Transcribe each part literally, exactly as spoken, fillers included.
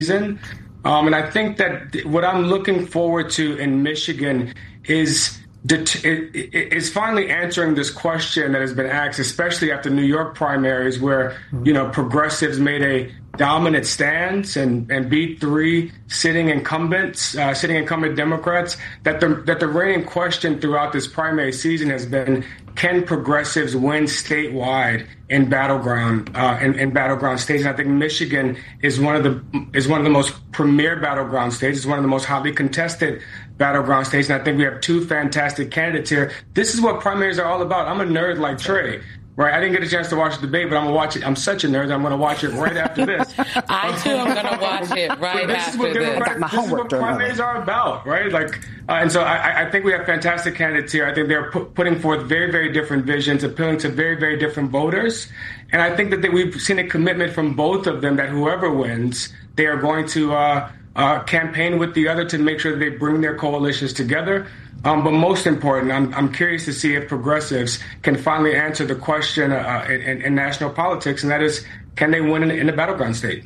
season. Um, and I think that what I'm looking forward to in Michigan is det- is finally answering this question that has been asked, especially after New York primaries, where, you know, progressives made a dominant stance and, and beat three sitting incumbents, uh, sitting incumbent Democrats, that the, that the reigning question throughout this primary season has been, can progressives win statewide in battleground uh, in, in battleground states? And I think Michigan is one of the is one of the most premier battleground states. It's one of the most hotly contested battleground states. And I think we have two fantastic candidates here. This is what primaries are all about. I'm a nerd like Trey. Right, I didn't get a chance to watch the debate, but I'm gonna watch it. I'm such a nerd. I'm gonna watch it right after this. I too am gonna watch it right this after is what this. I got my this is what primaries are about, right? Like, uh, and so I, I think we have fantastic candidates here. I think they're pu- putting forth very, very different visions, appealing to very, very different voters. And I think that they, we've seen a commitment from both of them that whoever wins, they are going to uh, uh, campaign with the other to make sure that they bring their coalitions together. Um, but most important, I'm, I'm curious to see if progressives can finally answer the question uh, in, in national politics, and that is, can they win in, in a battleground state?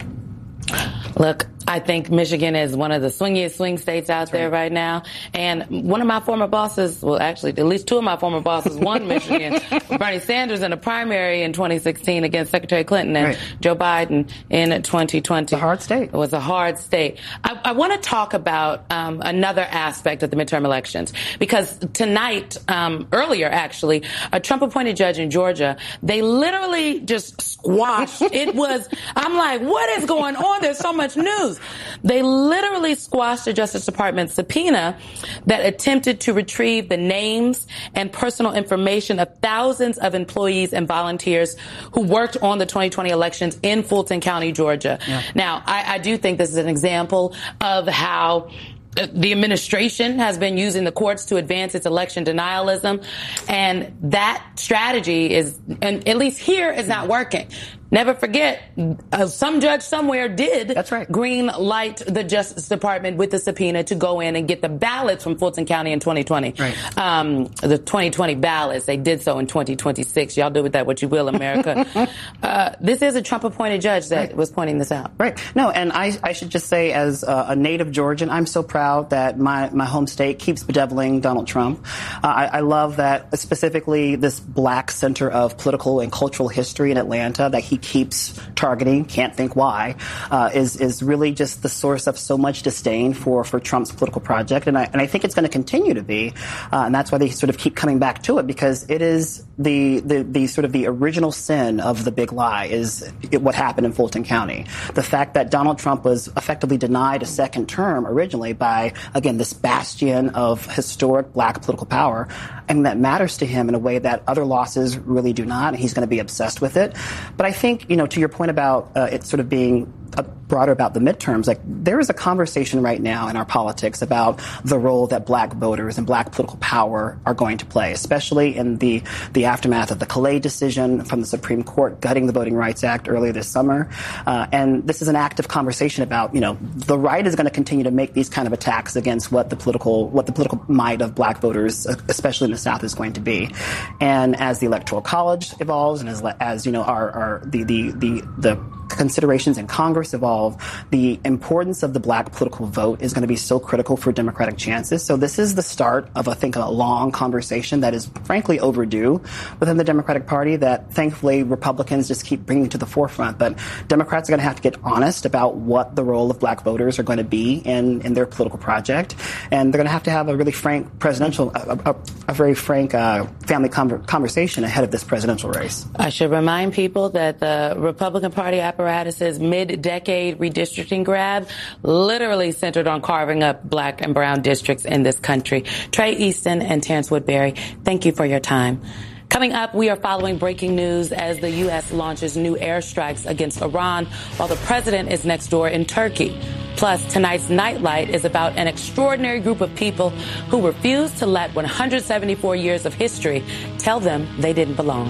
Look, I think Michigan is one of the swingiest swing states out That's there right. right now. And one of my former bosses, well, actually, at least two of my former bosses won Michigan. Bernie Sanders in a primary in twenty sixteen against Secretary Clinton and right. Joe Biden in twenty twenty. It's a hard state. It was a hard state. I, I want to talk about um, another aspect of the midterm elections, because tonight, um, earlier actually, a Trump-appointed judge in Georgia, they literally just squashed. It was, I'm like, what is going on? There's so much news. They literally squashed the Justice Department subpoena that attempted to retrieve the names and personal information of thousands of employees and volunteers who worked on the twenty twenty elections in Fulton County, Georgia. Yeah. Now, I, I do think this is an example of how the administration has been using the courts to advance its election denialism, and that strategy is, and at least here, is not working. Never forget, uh, some judge somewhere did That's right. green light the Justice Department with the subpoena to go in and get the ballots from Fulton County in twenty twenty. Right. Um, the twenty twenty ballots, they did so in twenty twenty-six. Y'all do with that what you will, America. uh, this is a Trump-appointed judge that right. was pointing this out. Right. No, and I, I should just say, as a, a native Georgian, I'm so proud that my, my home state keeps bedeviling Donald Trump. Uh, I, I love that specifically this black center of political and cultural history in Atlanta that he keeps targeting, can't think why, uh, is is really just the source of so much disdain for, for Trump's political project. And I, and I think it's going to continue to be. Uh, and that's why they sort of keep coming back to it, because it is the, the, the sort of the original sin of the big lie is it, what happened in Fulton County. The fact that Donald Trump was effectively denied a second term originally by, again, this bastion of historic black political power. And that matters to him in a way that other losses really do not. And he's going to be obsessed with it. But I think, you know, to your point about uh, it sort of being uh, broader about the midterms, like there is a conversation right now in our politics about the role that black voters and black political power are going to play, especially in the, the aftermath of the Calais decision from the Supreme Court gutting the Voting Rights Act earlier this summer. Uh, and this is an active conversation about, you know, the right is going to continue to make these kind of attacks against what the political, what the political might of black voters, especially in the South, is going to be. And as the Electoral College evolves and as, as you know, our, our the, the, the, the considerations in Congress evolve, the importance of the black political vote is going to be so critical for Democratic chances. So this is the start of, I think, a long conversation that is frankly overdue within the Democratic Party that thankfully Republicans just keep bringing to the forefront. But Democrats are going to have to get honest about what the role of black voters are going to be in, in their political project. And they're going to have to have a really frank presidential, a, a, a very frank uh, family conver- conversation ahead of this presidential race. I should remind people that the Republican Party apparatus's mid-decade redistricting grab literally centered on carving up black and brown districts in this country. Trey Easton and Terrence Woodbury, thank you for your time. Coming up, we are following breaking news as the U S launches new airstrikes against Iran while the president is next door in Turkey. Plus, tonight's Nightlight is about an extraordinary group of people who refused to let one hundred seventy-four years of history tell them they didn't belong.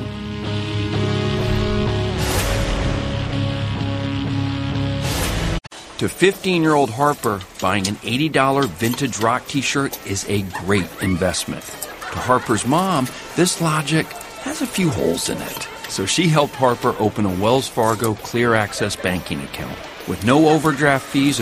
To fifteen-year-old Harper, buying an eighty dollars vintage rock T-shirt is a great investment. To Harper's mom, this logic has a few holes in it. So she helped Harper open a Wells Fargo Clear Access banking account with no overdraft fees and